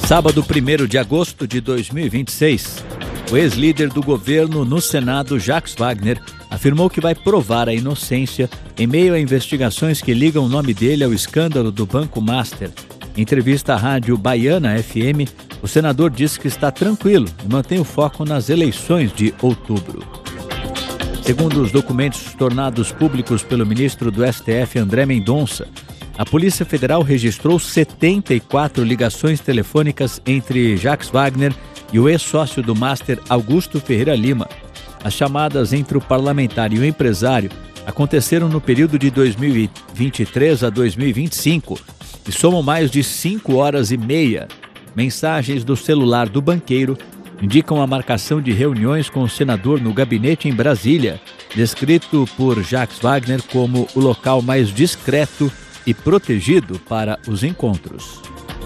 Sábado, 1º de agosto de 2026, o ex-líder do governo no Senado, Jacques Wagner, afirmou que vai provar a inocência em meio a investigações que ligam o nome dele ao escândalo do Banco Master. Em entrevista à rádio Baiana FM, o senador disse que está tranquilo e mantém o foco nas eleições de outubro. Segundo os documentos tornados públicos pelo ministro do STF, André Mendonça, a Polícia Federal registrou 74 ligações telefônicas entre Jacques Wagner e o ex-sócio do Master, Augusto Ferreira Lima. As chamadas entre o parlamentar e o empresário aconteceram no período de 2023 a 2025 e somam mais de 5 horas e meia. Mensagens do celular do banqueiro indicam a marcação de reuniões com o senador no gabinete em Brasília, descrito por Jacques Wagner como o local mais discreto e protegido para os encontros.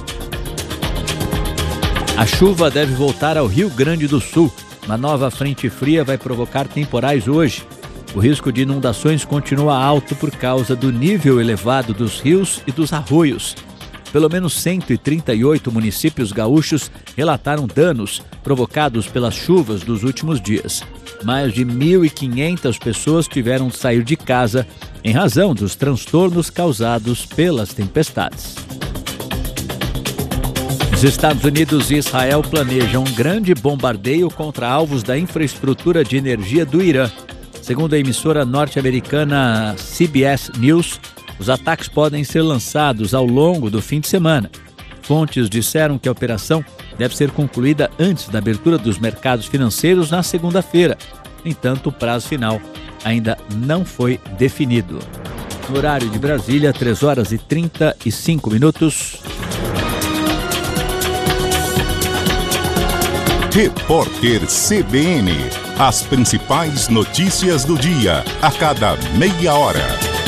A chuva deve voltar ao Rio Grande do Sul. Uma nova frente fria vai provocar temporais hoje. O risco de inundações continua alto por causa do nível elevado dos rios e dos arroios. Pelo menos 138 municípios gaúchos relataram danos provocados pelas chuvas dos últimos dias. Mais de 1.500 pessoas tiveram de sair de casa em razão dos transtornos causados pelas tempestades. Os Estados Unidos e Israel planejam um grande bombardeio contra alvos da infraestrutura de energia do Irã. Segundo a emissora norte-americana CBS News, os ataques podem ser lançados ao longo do fim de semana. Fontes disseram que a operação deve ser concluída antes da abertura dos mercados financeiros na segunda-feira. No entanto, o prazo final ainda não foi definido. No horário de Brasília, 3 horas e 35 minutos. Repórter CBN. As principais notícias do dia, a cada meia hora.